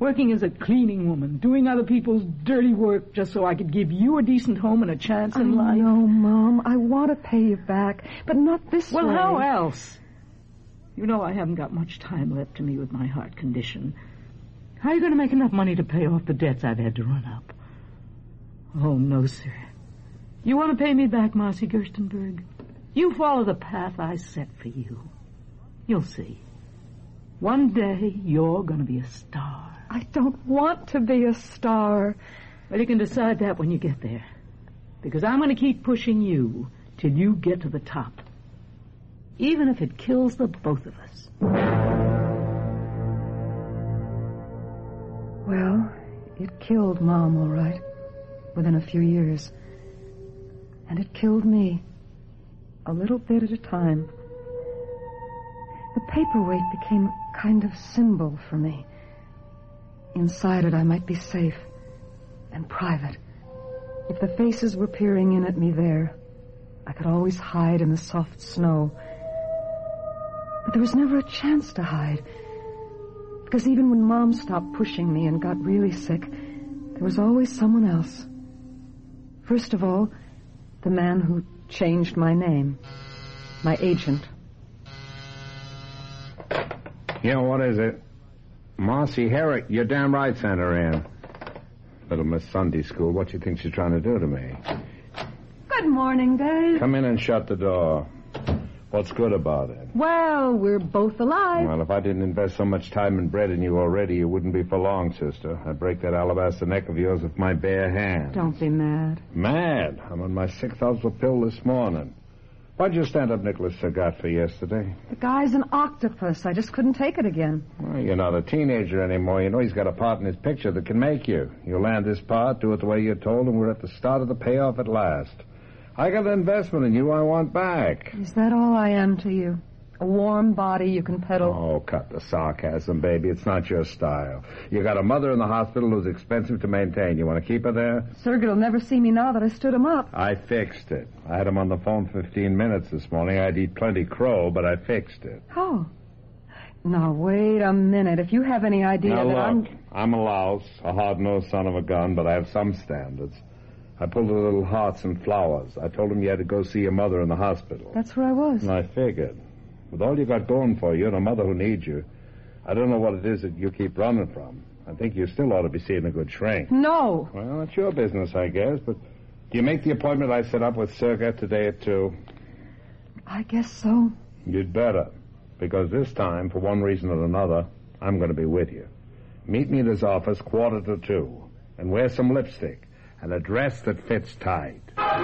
Working as a cleaning woman, doing other people's dirty work just so I could give you a decent home and a chance in life. No, Mom. I want to pay you back, but not this way. Well, how else? You know I haven't got much time left to me with my heart condition. How are you going to make enough money to pay off the debts I've had to run up? Oh, no, sir. You want to pay me back, Marcy Gerstenberg? You follow the path I set for you. You'll see. One day, you're going to be a star. I don't want to be a star. Well, you can decide that when you get there. Because I'm going to keep pushing you till you get to the top. Even if it kills the both of us. Well, it killed Mom, all right. Within a few years. And it killed me. A little bit at a time. The paperweight became a kind of symbol for me. Inside it, I might be safe and private. If the faces were peering in at me there, I could always hide in the soft snow. But there was never a chance to hide. Because even when Mom stopped pushing me and got really sick, there was always someone else. First of all, the man who changed my name. My agent. Yeah, what is it? Marcy Herrick, you're damn right, Santa Ann. Little Miss Sunday School, what you think she's trying to do to me? Good morning, Dave. Come in and shut the door. What's good about it? Well, we're both alive. Well, if I didn't invest so much time and bread in you already, you wouldn't be for long, sister. I'd break that alabaster neck of yours with my bare hand. Don't be mad. Mad? I'm on my 6th ounce of pill this morning. Why'd you stand up Nicholas Sagat for yesterday? The guy's an octopus. I just couldn't take it again. Well, you're not a teenager anymore. You know he's got a part in his picture that can make you. You land this part, do it the way you're told, and we're at the start of the payoff at last. I got an investment in you I want back. Is that all I am to you? A warm body you can peddle? Oh, cut the sarcasm, baby. It's not your style. You got a mother in the hospital who's expensive to maintain. You want to keep her there? Sergey'll never see me now that I stood him up. I fixed it. I had him on the phone 15 minutes this morning. I'd eat plenty crow, but I fixed it. How? Now, wait a minute. If you have any idea now, that look, I'm a louse, a hard-nosed son of a gun, but I have some standards. I pulled the little hearts and flowers. I told him you had to go see your mother in the hospital. That's where I was. And I figured. With all you got going for you and a mother who needs you, I don't know what it is that you keep running from. I think you still ought to be seeing a good shrink. No. Well, it's your business, I guess, but do you make the appointment I set up with Sergey today at 2? I guess so. You'd better, because this time, for one reason or another, I'm going to be with you. Meet me at his office 1:45, and wear some lipstick and a dress that fits tight.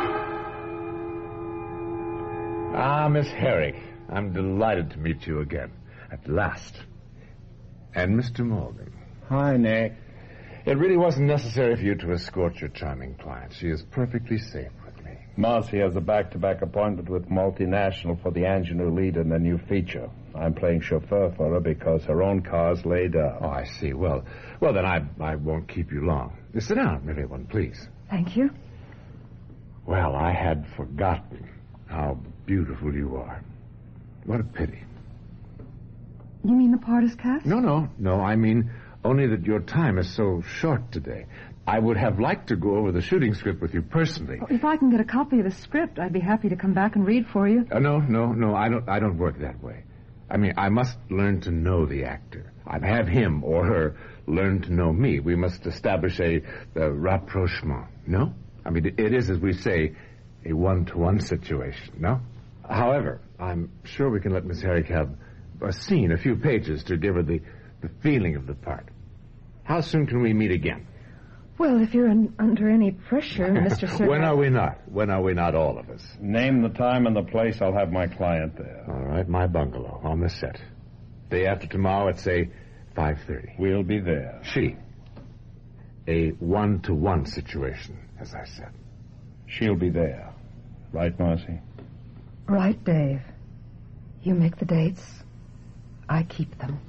Ah, Miss Herrick, I'm delighted to meet you again, at last. And Mr. Morgan. Hi, Nick. It really wasn't necessary for you to escort your charming client. She is perfectly safe with me. Marcy has a back-to-back appointment with Multinational for the ingenue lead in the new feature. I'm playing chauffeur for her because her own car's laid up. Oh, I see. Well, then I won't keep you long. Sit down, everyone, please. Thank you. Well, I had forgotten how beautiful you are. What a pity. You mean the part is cast? No. I mean only that your time is so short today. I would have liked to go over the shooting script with you personally. Oh, if I can get a copy of the script, I'd be happy to come back and read for you. No. I don't work that way. I mean, I must learn to know the actor. I'd have him or her learn to know me. We must establish a rapprochement. No? I mean, it is, as we say, a one-to-one situation, no? However, I'm sure we can let Miss Herrick have a scene, a few pages, to give her the feeling of the part. How soon can we meet again? Well, if you're under any pressure, Mr. Sergey... When are we not? When are we not, all of us? Name the time and the place. I'll have my client there. All right, my bungalow, on the set. Day after tomorrow at, say, 5:30. We'll be there. She. A one-to-one situation, as I said. She'll be there. Right, Marcy? Right, Dave. You make the dates. I keep them.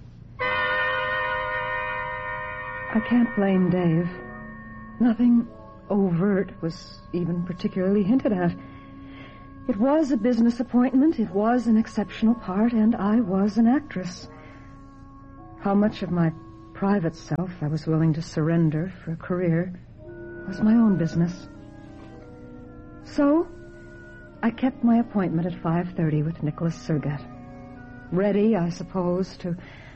I can't blame Dave. Nothing overt was even particularly hinted at. It was a business appointment, it was an exceptional part, and I was an actress. How much of my private self I was willing to surrender for a career was my own business. So, I kept my appointment at 5:30 with Nicholas Surgat. Ready, I suppose, to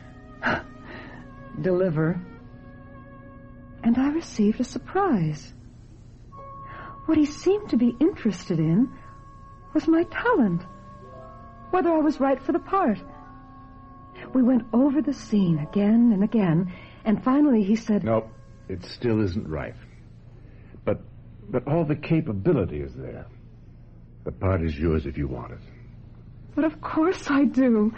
deliver. And I received a surprise. What he seemed to be interested in was my talent, whether I was right for the part. We went over the scene again and again, and finally he said... No, it still isn't right. But all the capability is there. The part is yours if you want it. But of course I do.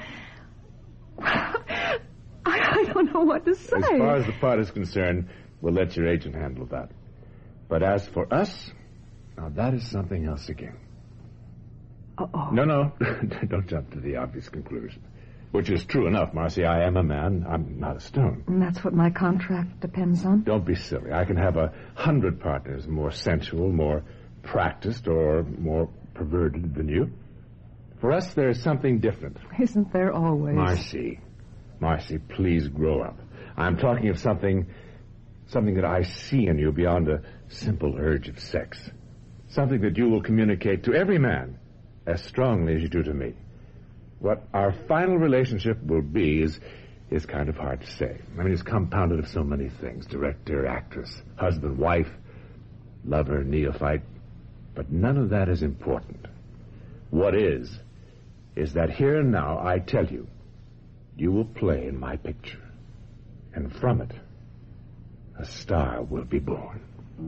I don't know what to say. As far as the part is concerned, we'll let your agent handle that. But as for us, now that is something else again. Uh-oh. No, don't jump to the obvious conclusion. Which is true enough, Marcy. I am a man. I'm not a stone. And that's what my contract depends on? Don't be silly. I can have 100 partners, more sensual, more practiced, or more perverted than you. For us, there's something different. Isn't there always? Marcy, please grow up. I'm talking of something that I see in you beyond a simple urge of sex. Something that you will communicate to every man as strongly as you do to me. What our final relationship will be is kind of hard to say. I mean, it's compounded of so many things. Director, actress, husband, wife, lover, neophyte. But none of that is important. What is that here and now, I tell you, you will play in my picture. And from it, a star will be born.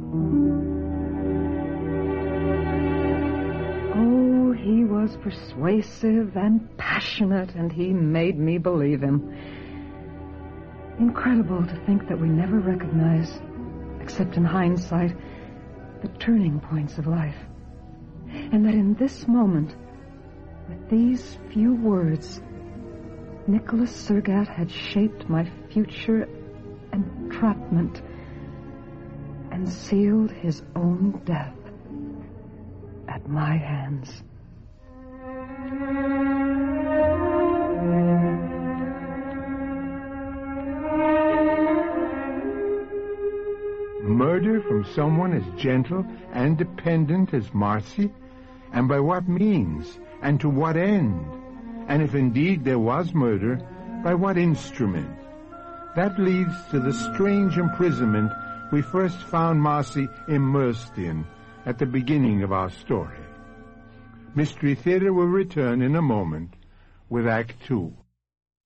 Oh, he was persuasive and passionate, and he made me believe him. Incredible to think that we never recognize, except in hindsight, the turning points of life. And that in this moment, with these few words, Nicholas Surgat had shaped my future entrapment and sealed his own death at my hands. Murder from someone as gentle and dependent as Marcy? And by what means? And to what end? And if indeed there was murder, by what instrument? That leads to the strange imprisonment we first found Marcy immersed in at the beginning of our story. Mystery Theater will return in a moment with Act 2.